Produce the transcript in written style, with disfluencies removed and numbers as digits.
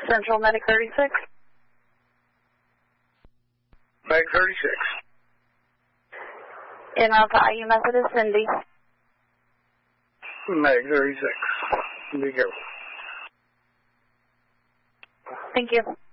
Central Medic 36. Medic 36. In Alpha IU method is Cindy. Medic 36. Be careful. Thank you.